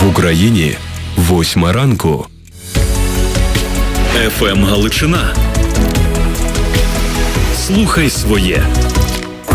В Україні 8 ранку. ФМ Галичина. Слухай своє.